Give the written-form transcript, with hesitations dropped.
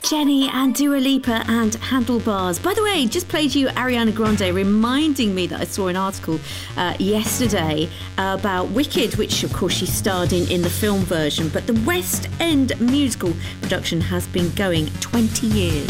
Jenny and Dua Lipa and Handlebars. By the way, just played you Ariana Grande, reminding me that I saw an article yesterday about Wicked, which of course she starred in the film version, but the West End musical production has been going 20 years.